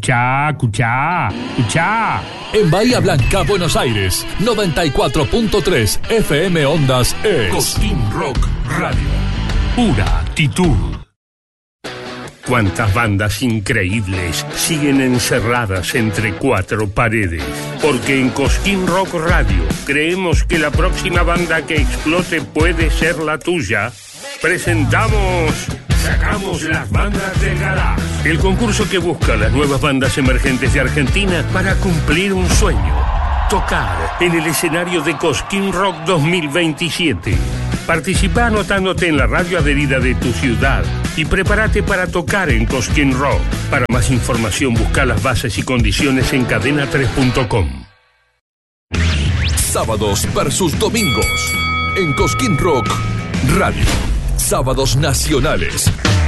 Escuchá. En Bahía Blanca, Buenos Aires, 94.3 FM Ondas es Cosquín Rock Radio. Pura actitud. Cuántas bandas increíbles siguen encerradas entre cuatro paredes. Porque en Cosquín Rock Radio creemos que la próxima banda que explote puede ser la tuya. Presentamos Sacamos las bandas del garage. El concurso que busca las nuevas bandas emergentes de Argentina para cumplir un sueño. Tocar en el escenario de Cosquín Rock 2027. Participa anotándote en la radio adherida de tu ciudad y prepárate para tocar en Cosquín Rock. Para más información busca las bases y condiciones en cadena3.com. Sábados versus domingos en Cosquín Rock Radio. Sábados nacionales.